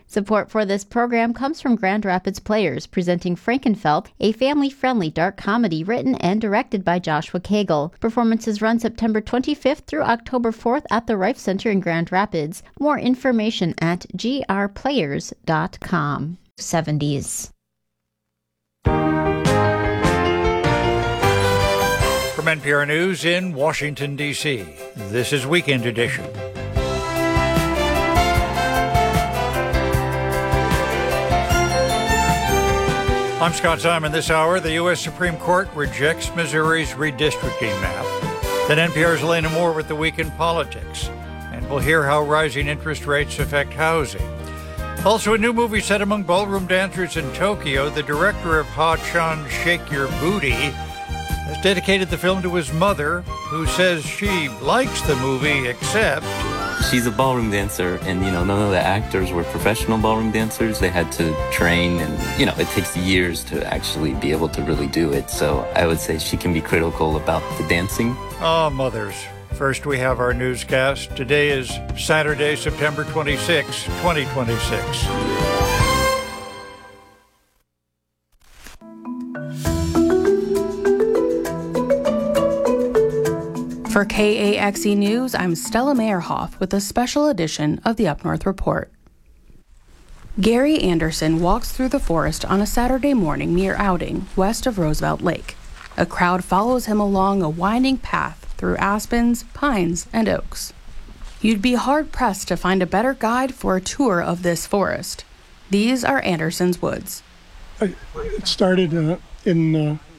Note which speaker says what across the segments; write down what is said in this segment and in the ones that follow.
Speaker 1: Support for this program comes from Grand Rapids Players, presenting Frankenfeld, a family-friendly dark comedy written and directed by Joshua Cagle. Performances run September 25th through October 4th at the Rife Center in Grand Rapids. More information at grplayers.com. 70s.
Speaker 2: From NPR News in Washington, D.C., this is Weekend Edition. I'm Scott Simon. This hour, the U.S. Supreme Court rejects Missouri's redistricting map. Then NPR's Elena Moore with the Week in Politics. And we'll hear how rising interest rates affect housing. Also, a new movie set among ballroom dancers in Tokyo. The director of Ha-Chan Shake Your Booty has dedicated the film to his mother, who says she likes the movie, except
Speaker 3: she's a ballroom dancer, and, none of the actors were professional ballroom dancers. They had to train, and, it takes years to actually be able to really do it. So I would say she can be critical about the dancing.
Speaker 2: Oh, mothers. First, we have our newscast. Today is Saturday, September 26, 2026.
Speaker 4: For KAXE News, I'm Stella Meyerhoff with a special edition of the Up North Report. Gary Anderson walks through the forest on a Saturday morning near Outing, west of Roosevelt Lake. A crowd follows him along a winding path through aspens, pines, and oaks. You'd be hard-pressed to find a better guide for a tour of this forest. These are Anderson's woods.
Speaker 5: It started in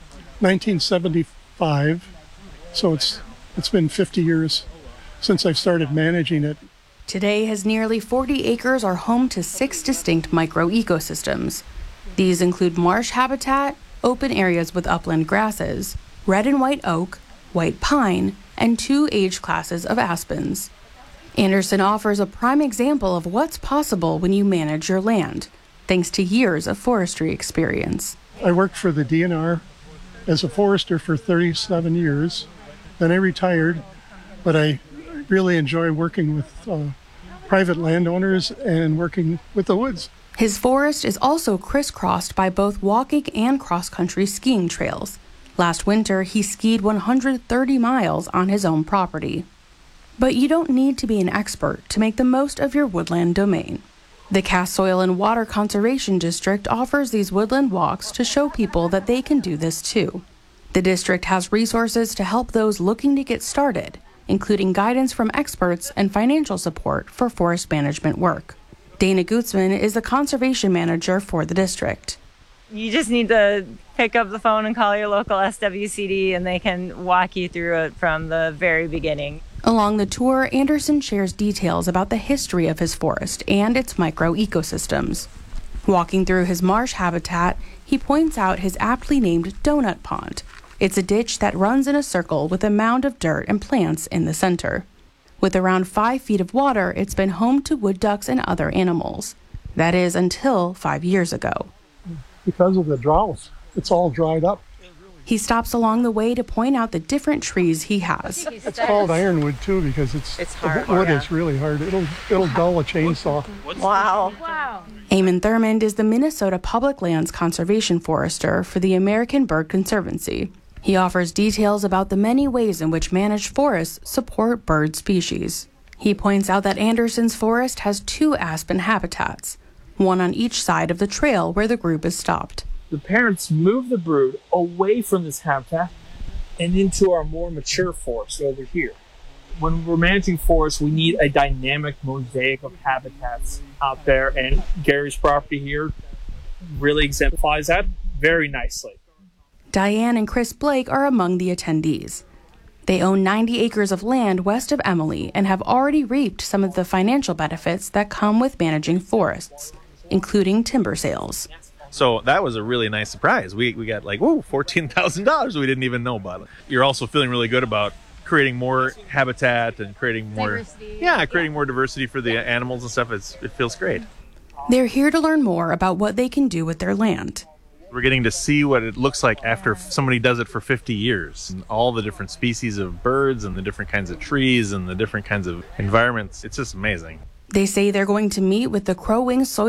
Speaker 5: 1975, so it's been 50 years since I started managing it.
Speaker 4: Today, his nearly 40 acres are home to 6 distinct microecosystems. These include marsh habitat, open areas with upland grasses, red and white oak, white pine, and 2 age classes of aspens. Anderson offers a prime example of what's possible when you manage your land, thanks to years of forestry experience.
Speaker 5: I worked for the DNR as a forester for 37 years. Then I retired, but I really enjoy working with private landowners and working with the woods.
Speaker 4: His forest is also crisscrossed by both walking and cross-country skiing trails. Last winter, he skied 130 miles on his own property. But you don't need to be an expert to make the most of your woodland domain. The Cass Soil and Water Conservation District offers these woodland walks to show people that they can do this too. The district has resources to help those looking to get started, including guidance from experts and financial support for forest management work. Dana Gutzman is the conservation manager for the district.
Speaker 6: You just need to pick up the phone and call your local SWCD, and they can walk you through it from the very beginning.
Speaker 4: Along the tour, Anderson shares details about the history of his forest and its microecosystems. Walking through his marsh habitat, he points out his aptly named Donut Pond. It's a ditch that runs in a circle with a mound of dirt and plants in the center. With around 5 feet of water, it's been home to wood ducks and other animals. That is until 5 years ago.
Speaker 5: Because of the drought, it's all dried up.
Speaker 4: He stops along the way to point out the different trees he has.
Speaker 5: It's called ironwood too because it's hard. Wood is really hard. It'll dull a chainsaw.
Speaker 6: Wow.
Speaker 4: Eamon Thurmond is the Minnesota Public Lands Conservation Forester for the American Bird Conservancy. He offers details about the many ways in which managed forests support bird species. He points out that Anderson's forest has 2 aspen habitats, one on each side of the trail where the group is stopped.
Speaker 7: The parents move the brood away from this habitat and into our more mature forest over here. When we're managing forests, we need a dynamic mosaic of habitats out there, and Gary's property here really exemplifies that very nicely.
Speaker 4: Diane and Chris Blake are among the attendees. They own 90 acres of land west of Emily and have already reaped some of the financial benefits that come with managing forests, including timber sales.
Speaker 8: So that was a really nice surprise. We got like, whoa, $14,000 we didn't even know about it. You're also feeling really good about creating more habitat and creating more more diversity for the animals and stuff. It feels great.
Speaker 4: They're here to learn more about what they can do with their land.
Speaker 8: We're getting to see what it looks like after somebody does it for 50 years. And all the different species of birds and the different kinds of trees and the different kinds of environments. It's just amazing.
Speaker 4: They say they're going to meet with the Crow Wing Soil